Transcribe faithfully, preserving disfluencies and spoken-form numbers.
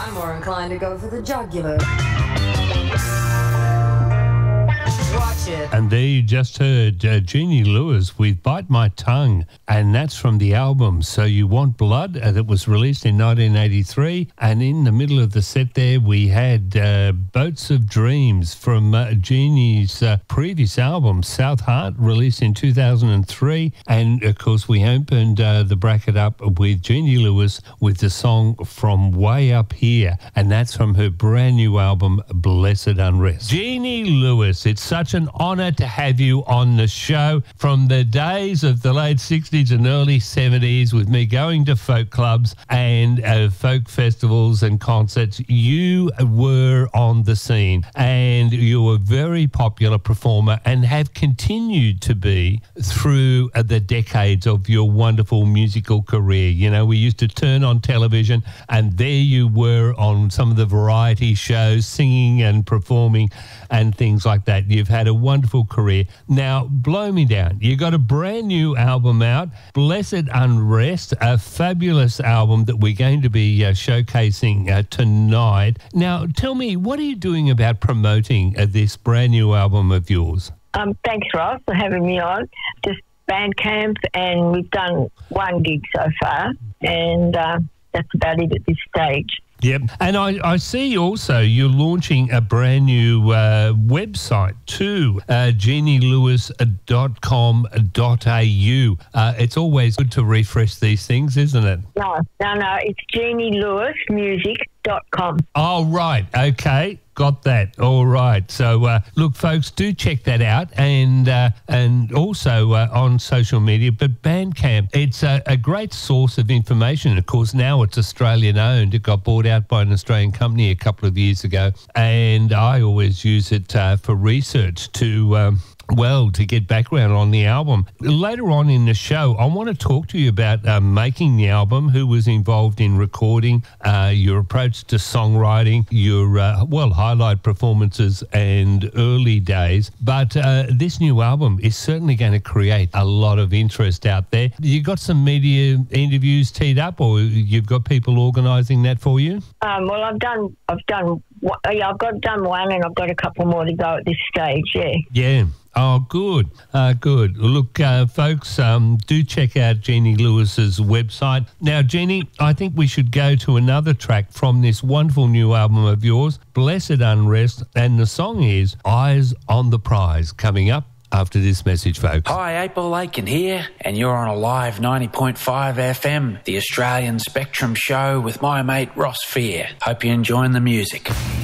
I'm more inclined to go for the jugular. Watch it. And there you just heard uh, Jeannie Lewis with Bite My Tongue, and that's from the album So You Want Blood uh, that was released in nineteen eighty-three. And in the middle of the set there we had uh, Boats of Dreams from uh, Jeannie's uh, previous album South Heart, released in two thousand three. And of course we opened uh, the bracket up with Jeannie Lewis with the song From Way Up Here, and that's from her brand new album Blessed Unrest. Jeannie Lewis, it's such an honour to have you on the show. From the days of the late sixties and early seventies with me going to folk clubs and uh, folk festivals and concerts, you were on the scene and you were a very popular performer and have continued to be through uh, the decades of your wonderful musical career. You know, we used to turn on television and there you were on some of the variety shows singing and performing and things like that. You've had a wonderful career. Now, blow me down. You got a brand new album out, Blessed Unrest, a fabulous album that we're going to be uh, showcasing uh, tonight. Now, tell me, what are you doing about promoting uh, this brand new album of yours? Um, thanks, Ross, for having me on. Just Bandcamp, and we've done one gig so far, and uh, that's about it at this stage. Yep. And I, I see also you're launching a brand new uh, website too, uh, jeannie lewis dot com dot a u. Uh, it's always good to refresh these things, isn't it? No, no, no. It's jeannie lewis music dot com. Oh, right. Okay. Got that. All right. So, uh, look, folks, do check that out, and uh, and also uh, on social media. But Bandcamp, it's a, a great source of information. Of course, now it's Australian-owned. It got bought out by an Australian company a couple of years ago, and I always use it uh, for research to... Um, well, to get background on the album. Later on in the show, I want to talk to you about uh, making the album, who was involved in recording, uh, your approach to songwriting, your, uh, well, highlight performances and early days. But uh, this new album is certainly going to create a lot of interest out there. You got some media interviews teed up, or you've got people organising that for you? Um, well, I've done, I've done, yeah, I've got done one, and I've got a couple more to go at this stage. Yeah. Yeah. Oh, good. Uh, good. Look, uh, folks, um, do check out Jeannie Lewis's website. Now, Jeannie, I think we should go to another track from this wonderful new album of yours, Blessed Unrest, and the song is Eyes on the Prize, coming up after this message, folks. Hi, April Aiken here, and you're on a live ninety point five F M, the Australian Spectrum show with my mate Ross Fear. Hope you're enjoying the music.